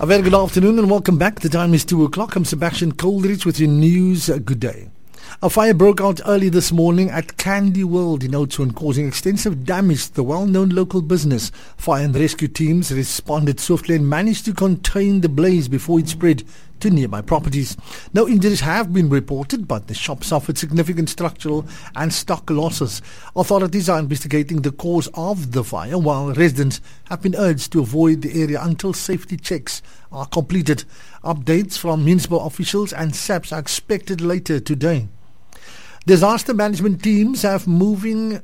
A very good afternoon and welcome back. The time is 2 o'clock. I'm Sebastian Coldridge with your news. Good day. A fire broke out early this morning at Candy World in Oudtshoorn, causing extensive damage to the well-known local business. Fire and rescue teams responded swiftly and managed to contain the blaze before it spread to nearby properties. No injuries have been reported, but the shop suffered significant structural and stock losses. Authorities are investigating the cause of the fire, while residents have been urged to avoid the area until safety checks are completed. Updates from municipal officials and SAPS are expected later today. Disaster management teams are moving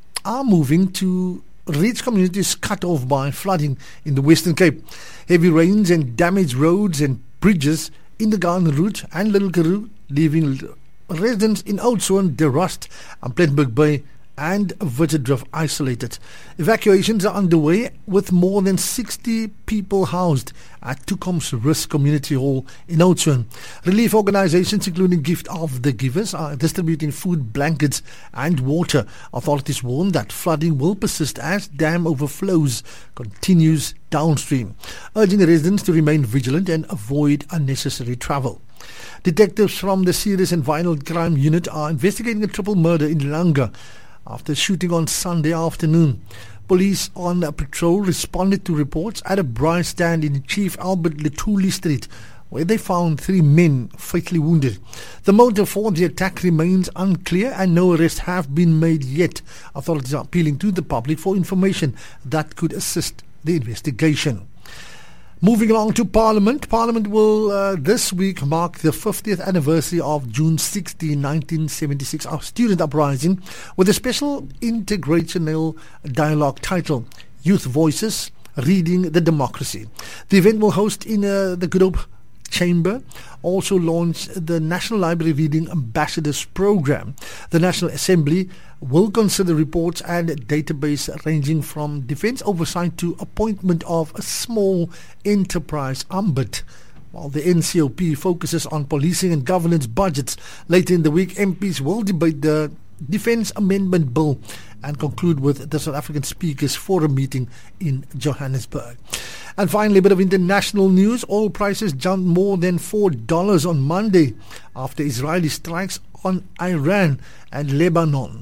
to reach communities cut off by flooding in the Western Cape. Heavy rains and damaged roads and bridges in the Garden Route and Little Karoo, leaving residents in Oudtshoorn, De Rust and Plettenberg Bay and Witcherdrift isolated. Evacuations are underway with more than 60 people housed at Toekomsrus Community Hall in Oudtshoorn. Relief organizations including Gift of the Givers are distributing food, blankets and water. Authorities warn that flooding will persist as dam overflows continues downstream, urging residents to remain vigilant and avoid unnecessary travel. Detectives from the Serious and Violent Crime Unit are investigating a triple murder in Langa after shooting on Sunday afternoon. Police on patrol responded to reports at a braai stand in Chief Albert Lutuli Street, where they found 3 men fatally wounded. The motive for the attack remains unclear and no arrests have been made yet. Authorities are appealing to the public for information that could assist the investigation. Moving along to Parliament. Parliament will this week mark the 50th anniversary of June 16, 1976, our student uprising, with a special integrational dialogue titled Youth Voices, Reading the Democracy. The event will host in the Group Chamber, also launch the National Library Reading Ambassadors Program. The National Assembly will consider reports and database ranging from defence oversight to appointment of a small enterprise ombudsman. While the NCOP focuses on policing and governance budgets, later in the week MPs will debate the Defence Amendment Bill and conclude with the South African Speakers Forum meeting in Johannesburg. And finally, a bit of international news. Oil prices jumped more than $4 on Monday after Israeli strikes on Iran and Lebanon,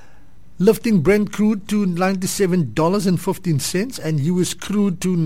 lifting Brent crude to $97.15 and US crude to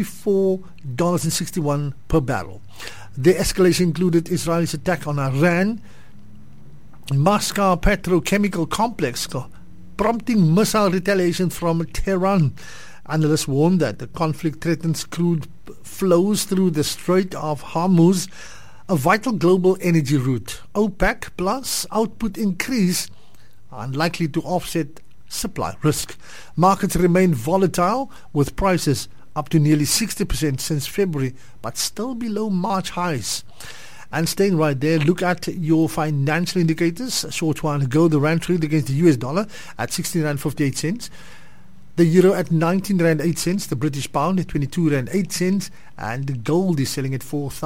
$94.61 per barrel. The escalation included Israel's attack on Iran Moscow petrochemical complex, prompting missile retaliation from Tehran. Analysts warn that the conflict threatens crude flows through the Strait of Hormuz, a vital global energy route. OPEC plus output increase are unlikely to offset supply risk. Markets remain volatile, with prices up to nearly 60% since February, but still below March highs. And staying right there, look at your financial indicators. A short while ago, the rand traded against the US dollar at 16.58 rand, the euro at 19.08 rand, the British pound at 22.08 rand, and the gold is selling at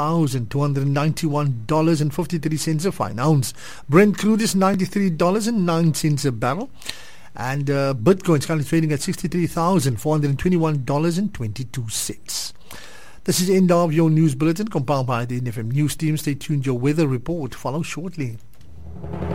$4,291.53 a fine ounce. Brent crude is $93.09 a barrel, and Bitcoin is currently trading at $63,421.22. This is the end of your news bulletin compiled by the NFM News team. Stay tuned, your weather report follows shortly.